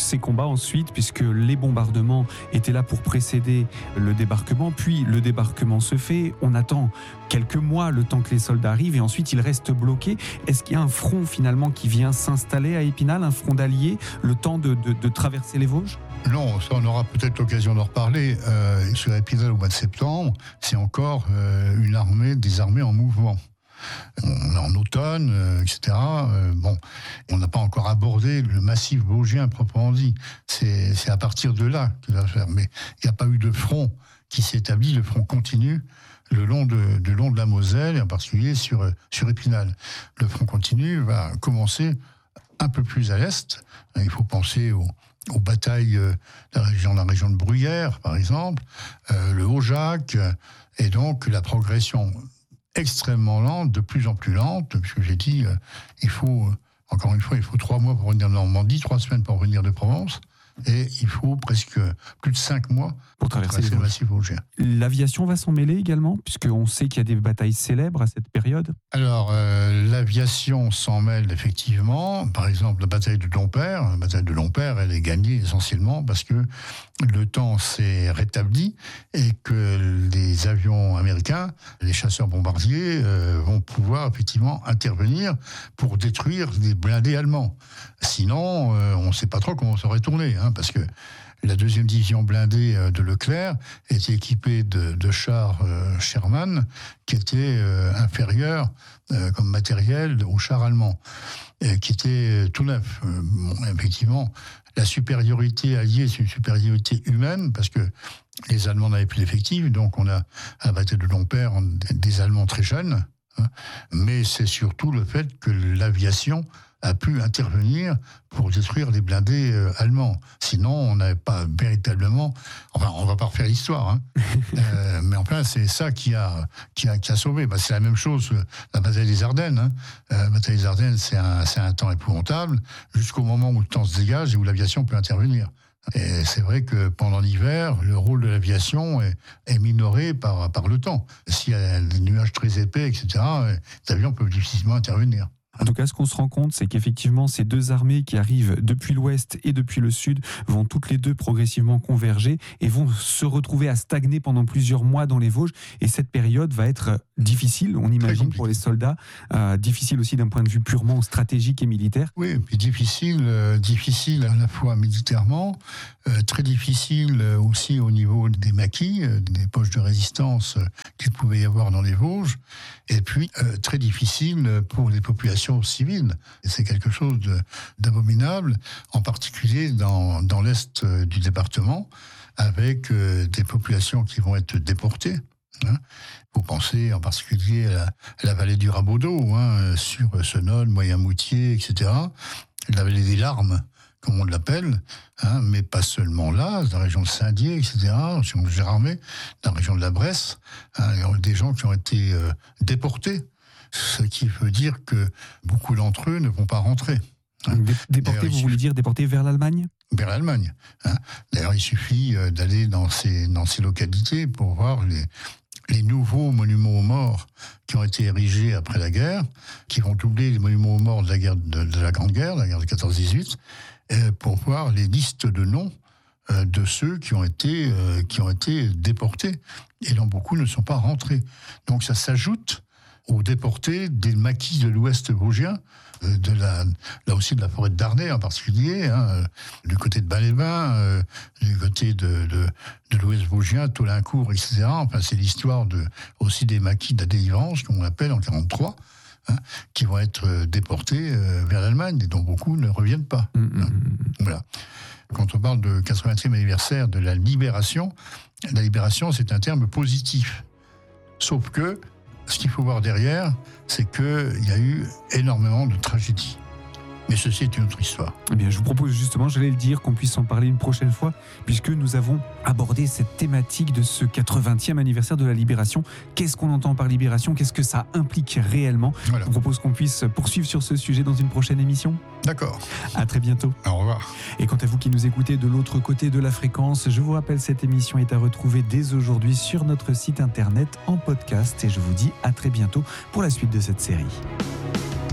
ces combats ensuite, puisque les bombardements étaient là pour précéder le débarquement, puis le débarquement se fait, on attend quelques mois le temps que les soldats arrivent et ensuite ils restent bloqués. Est-ce qu'il y a un front finalement qui vient s'installer à Épinal, un front d'alliés, le temps de traverser les Vosges ? Non, ça on aura peut-être l'occasion d'en reparler. Sur Épinal au mois de septembre, c'est encore des armées en mouvement. On est en automne, etc. On n'a pas encore abordé le massif vosgien proprement dit. C'est à partir de là qu'il va faire. Mais il n'y a pas eu de front qui s'établit, le front continu le long de la Moselle, et en particulier sur Épinal. Le front continu va commencer un peu plus à l'est. Il faut penser aux batailles de la région de Bruyères, par exemple, le Haut-Jacques, et donc la progression extrêmement lente, de plus en plus lente, puisque j'ai dit, il faut 3 mois pour venir de Normandie, 3 semaines pour venir de Provence, et il faut presque plus de 5 mois pour traverser le massif vosgien. L'aviation va s'en mêler également, puisqu'on sait qu'il y a des batailles célèbres à cette période. Alors, l'aviation s'en mêle effectivement. Par exemple, la bataille de Dompère. La bataille de Dompère, elle est gagnée essentiellement parce que le temps s'est rétabli et que les avions américains, les chasseurs bombardiers, vont pouvoir effectivement intervenir pour détruire les blindés allemands. Sinon, on ne sait pas trop comment ça aurait tourné, parce que la 2e division blindée de Leclerc était équipée de chars Sherman qui étaient inférieurs comme matériel aux chars allemands, qui étaient tout neufs. Effectivement, la supériorité alliée, c'est une supériorité humaine, parce que les Allemands n'avaient plus d'effectifs, donc on a à la bataille de Dompère des Allemands très jeunes, mais c'est surtout le fait que l'aviation a pu intervenir pour détruire les blindés allemands. Sinon, on n'avait pas véritablement... Enfin, on ne va pas refaire l'histoire, mais enfin, c'est ça qui a sauvé. C'est la même chose que la bataille des Ardennes. La bataille des Ardennes, c'est un temps épouvantable, jusqu'au moment où le temps se dégage et où l'aviation peut intervenir. Et c'est vrai que pendant l'hiver, le rôle de l'aviation est minoré par le temps. S'il y a des nuages très épais, etc., les avions peuvent difficilement intervenir. En tout cas, ce qu'on se rend compte, c'est qu'effectivement, ces deux armées qui arrivent depuis l'ouest et depuis le sud vont toutes les deux progressivement converger et vont se retrouver à stagner pendant plusieurs mois dans les Vosges. Et cette période va être difficile, on imagine, pour les soldats. Difficile aussi d'un point de vue purement stratégique et militaire. Oui, et puis difficile à la fois militairement, très difficile aussi au niveau des maquis, des poches de résistance qu'il pouvait y avoir dans les Vosges, et puis très difficile pour les populations civiles. Et c'est quelque chose d'abominable, en particulier dans l'est du département, avec des populations qui vont être déportées. Vous pensez en particulier à la vallée du Rabodeau, sur Senones, Moyen-Moutier, etc. La vallée des Larmes, comme on l'appelle, mais pas seulement là, dans la région de Saint-Dié, etc., la région de Gérardmer, dans la région de la Bresse, il y a des gens qui ont été déportés, ce qui veut dire que beaucoup d'entre eux ne vont pas rentrer. Déportés, vous voulez dire déportés vers l'Allemagne ? Vers l'Allemagne. D'ailleurs, il suffit d'aller dans ces localités pour voir les nouveaux monuments aux morts qui ont été érigés après la guerre, qui vont doubler les monuments aux morts de la guerre de la Grande Guerre, la guerre de 14-18, pour voir les listes de noms de ceux qui ont été déportés, et dont beaucoup ne sont pas rentrés. Donc ça s'ajoute aux déportés des maquis de l'ouest vosgien, là aussi de la forêt de Darney en particulier, du côté de Bain-les-Bains, du côté de l'ouest vosgien, Taulincourt, etc. Enfin, c'est l'histoire aussi des maquis de la délivrance, comme on l'appelle, en 1943, qui vont être déportés vers l'Allemagne, et dont beaucoup ne reviennent pas. Voilà. Quand on parle de 80e anniversaire de la libération, c'est un terme positif. Sauf que ce qu'il faut voir derrière, c'est qu'il y a eu énormément de tragédies. Mais ceci est une autre histoire. Eh bien, je vous propose justement, j'allais le dire, qu'on puisse en parler une prochaine fois, puisque nous avons abordé cette thématique de ce 80e anniversaire de la Libération. Qu'est-ce qu'on entend par libération ? Qu'est-ce que ça implique réellement ? Voilà. Je vous propose qu'on puisse poursuivre sur ce sujet dans une prochaine émission. D'accord. À très bientôt. Au revoir. Et quant à vous qui nous écoutez de l'autre côté de la fréquence, je vous rappelle, cette émission est à retrouver dès aujourd'hui sur notre site internet en podcast. Et je vous dis à très bientôt pour la suite de cette série.